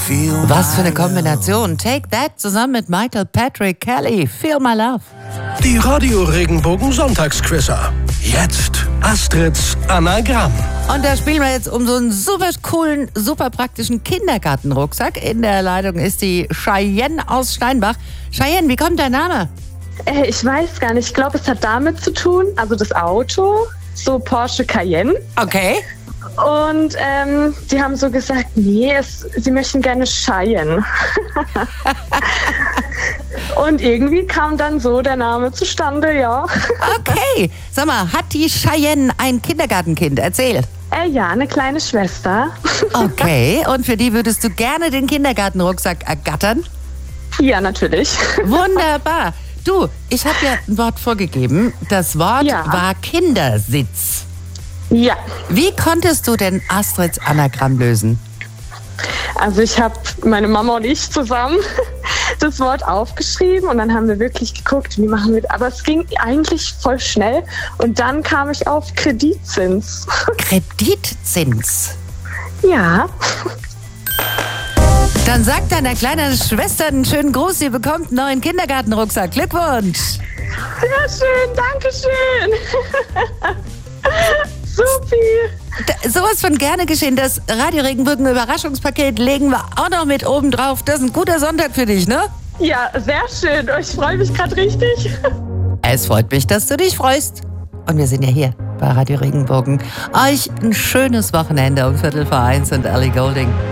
Was für eine Kombination. Take That zusammen mit Michael Patrick Kelly. Feel My Love. Die Radio Regenbogen Sonntagsquizzer. Jetzt Astrids Anagramm. Und da spielen wir jetzt um so einen super coolen, super praktischen Kindergartenrucksack. In der Leitung ist die Cheyenne aus Steinbach. Cheyenne, wie kommt dein Name? Ich weiß gar nicht. Ich glaube, es hat damit zu tun, also das Auto, so Porsche Cayenne. Okay. Und die haben so gesagt, nee, sie möchten gerne Cheyenne. Und irgendwie kam dann so der Name zustande, ja. Okay. Sag mal, hat die Cheyenne ein Kindergartenkind? Erzähl. Ja, eine kleine Schwester. Okay. Und für die würdest du gerne den Kindergartenrucksack ergattern? Ja, natürlich. Wunderbar. Du, ich habe ja ein Wort vorgegeben. Das Wort war Kindersitz. Ja. Wie konntest du denn Astrids Anagramm lösen? Also ich habe meine Mama und ich zusammen das Wort aufgeschrieben und dann haben wir wirklich geguckt, wie machen wir das. Aber es ging eigentlich voll schnell und dann kam ich auf Kreditzins. Kreditzins? Ja. Dann sag deiner kleinen Schwester einen schönen Gruß, sie bekommt einen neuen Kindergartenrucksack. Glückwunsch! Sehr schön, danke schön. Supi. Sowas von gerne geschehen. Das Radio Regenbogen Überraschungspaket legen wir auch noch mit oben drauf. Das ist ein guter Sonntag für dich, ne? Ja, sehr schön. Ich freue mich gerade richtig. Es freut mich, dass du dich freust. Und wir sind ja hier bei Radio Regenbogen. Euch ein schönes Wochenende um 1:45 und Ellie Goulding.